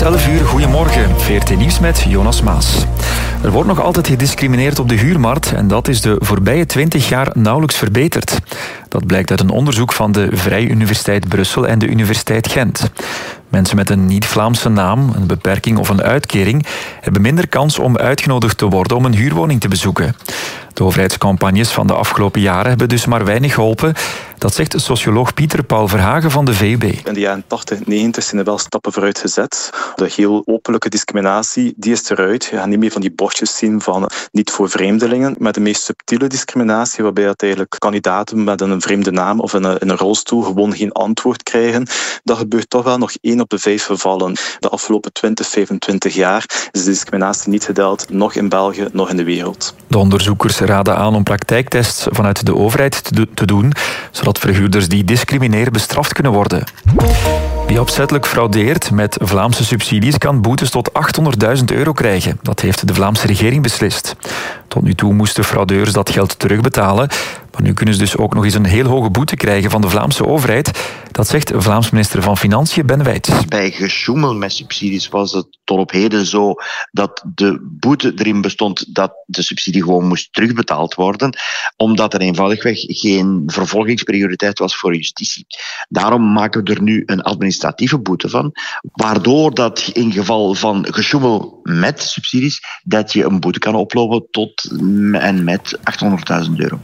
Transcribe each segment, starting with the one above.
11 uur, goedemorgen. VRT Nieuws met Jonas Maas. Er wordt nog altijd gediscrimineerd op de huurmarkt en dat is de voorbije 20 jaar nauwelijks verbeterd. Dat blijkt uit een onderzoek van de Vrije Universiteit Brussel en de Universiteit Gent. Mensen met een niet-Vlaamse naam, een beperking of een uitkering hebben minder kans om uitgenodigd te worden om een huurwoning te bezoeken. De overheidscampagnes van de afgelopen jaren hebben dus maar weinig geholpen. Dat zegt socioloog Pieter Paul Verhagen van de VUB. In de jaren 80, 90 zijn er wel stappen vooruit gezet. De heel openlijke discriminatie, die is eruit. Je gaat niet meer van die bordjes zien van niet voor vreemdelingen. Maar de meest subtiele discriminatie, waarbij het eigenlijk kandidaten met een vreemde naam of in een rolstoel gewoon geen antwoord krijgen, dat gebeurt toch wel nog 1 op de 5 gevallen. De afgelopen 20, 25 jaar is de discriminatie niet gedaald, nog in België, nog in de wereld. De onderzoekers raden aan om praktijktests vanuit de overheid te doen, zodat verhuurders die discrimineren bestraft kunnen worden. Wie opzettelijk fraudeert met Vlaamse subsidies kan boetes tot €800.000 krijgen. Dat heeft de Vlaamse regering beslist. Tot nu toe moesten fraudeurs dat geld terugbetalen. Maar nu kunnen ze dus ook nog eens een heel hoge boete krijgen van de Vlaamse overheid. Dat zegt Vlaams minister van Financiën Ben Wijts. Bij gesjoemel met subsidies was het tot op heden zo dat de boete erin bestond dat de subsidie gewoon moest terugbetaald worden, omdat er eenvoudigweg geen vervolgingsprioriteit was voor justitie. Daarom maken we er nu een administratieve boete van, waardoor dat in geval van gesjoemel met subsidies, dat je een boete kan oplopen tot en met €800.000.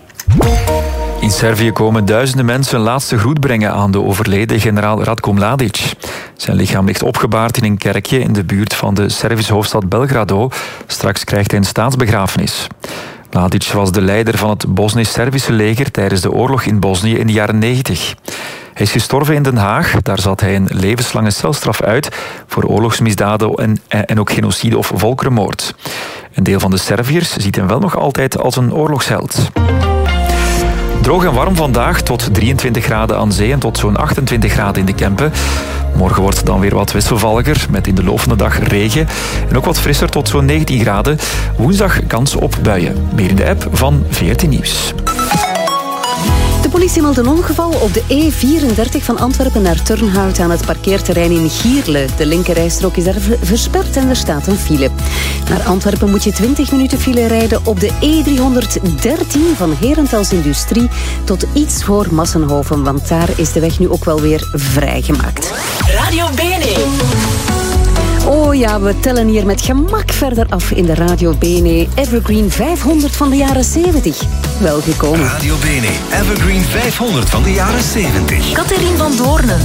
In Servië komen duizenden mensen een laatste groet brengen aan de overleden generaal Ratko Mladic. Zijn lichaam ligt opgebaard in een kerkje in de buurt van de Servische hoofdstad Belgrado. Straks krijgt hij een staatsbegrafenis. Mladic was de leider van het Bosnisch-Servische leger tijdens de oorlog in Bosnië in de jaren 90. Hij is gestorven in Den Haag. Daar zat hij een levenslange celstraf uit voor oorlogsmisdaden en ook genocide of volkerenmoord. Een deel van de Serviërs ziet hem wel nog altijd als een oorlogsheld. Droog en warm vandaag, tot 23 graden aan zee en tot zo'n 28 graden in de Kempen. Morgen wordt het dan weer wat wisselvalliger, met in de loop van de dag regen. En ook wat frisser tot zo'n 19 graden. Woensdag kans op buien. Meer in de app van VRT Nieuws. De politie meldt een ongeval op de E34 van Antwerpen naar Turnhout aan het parkeerterrein in Gierle. De linkerrijstrook is daar versperd en er staat een file. Naar Antwerpen moet je 20 minuten file rijden op de E313 van Herentals Industrie tot iets voor Massenhoven, want daar is de weg nu ook wel weer vrijgemaakt. Radio BNE. Oh ja, we tellen hier met gemak verder af in de Radio BNE Evergreen 500 van de jaren 70. Welgekomen. Radio BNE Evergreen 500 van de jaren 70. Catherine van Doornen.